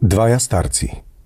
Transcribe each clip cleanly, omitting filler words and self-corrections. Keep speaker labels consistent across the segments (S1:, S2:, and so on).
S1: Dvaja starci.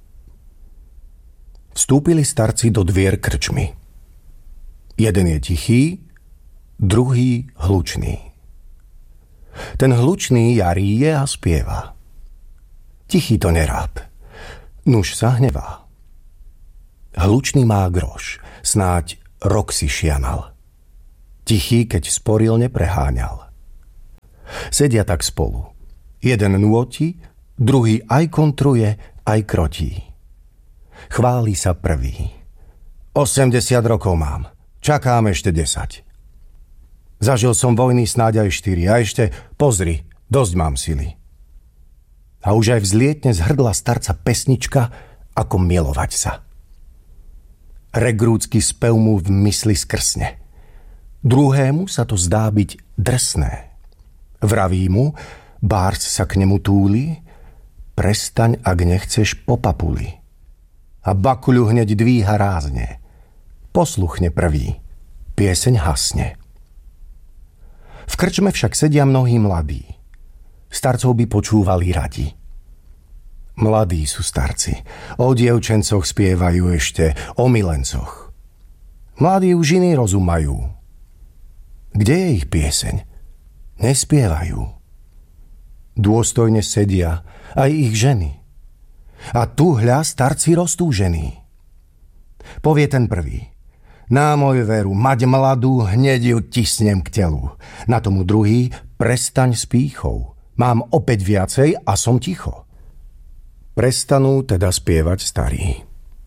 S1: Vstúpili starci do dvier krčmy. Jeden je tichý, druhý hlučný. Ten hlučný jaríje a spieva. Tichý to neráb, nuž sa hnevá. Hlučný má groš, snáď rok si šianal. Tichý, keď sporil, nepreháňal. Sedia tak spolu. Jeden nôti, druhý aj kontruje, aj krotí. Chváli sa prvý. 80 rokov mám, čakám ešte 10. Zažil som vojny snáď aj 4 a ešte, pozri, dosť mám sily. A už aj vzlietne z hrdla starca pesnička, ako milovať sa. Regrúcky spev mu v mysli skrsne. Druhému sa to zdá byť drsné. Vraví mu, bárs sa k nemu túli, prestaň, ak nechceš, po papuli. A bakuľu hneď dvíha rázne. Posluchne prvý, pieseň hasne. V krčme však sedia mnohí mladí. Starcov by počúvali radi. Mladí sú starci, o dievčencoch spievajú ešte, o milencoch. Mladí už iný rozumajú. Kde je ich pieseň? Nespievajú. Dôstojne sedia aj ich ženy. A tu hľa starci roztúžení. Povie ten prvý. Na moju veru, mať mladú, hneď ju tisnem k telu. Na tomu druhý, prestaň s pýchou. Mám opäť viacej a som ticho. Prestanú teda spievať starí.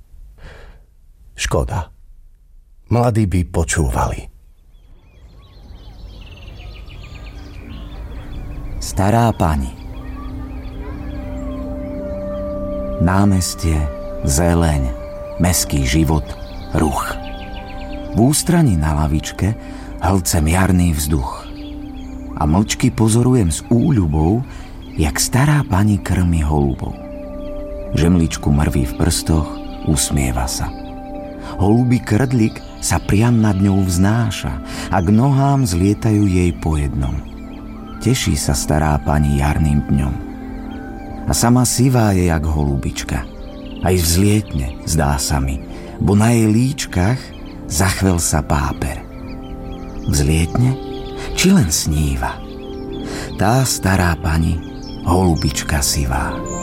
S1: Škoda. Mladí by počúvali.
S2: Stará pani. Námestie, zeleň, mestský život, ruch. V ústraní na lavičke hlcem jarný vzduch. A mlčky pozorujem s úľubou, jak stará pani krmi holubov. Žemličku mrví v prstoch, usmieva sa. Holubý krdlik sa priam nad ňou vznáša a k nohám zlietajú jej po jednom. Teší sa stará pani jarným dňom. A sama sivá je jak holubička. Aj vzlietne, zdá sa mi, bo na jej líčkach zachvel sa páper. Vzlietne, či len sníva? Tá stará pani, holubička sivá.